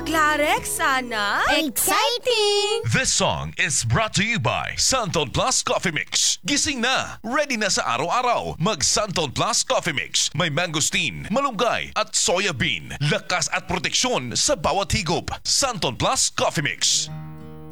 Clarex, sana? Exciting! This song is brought to you by Santon Plus Coffee Mix. Gising na, ready na sa araw-araw. Mag Santon Plus Coffee Mix. May mangosteen, malunggay at soya bean. Lakas at proteksyon sa bawat higop. Santon Plus Coffee Mix.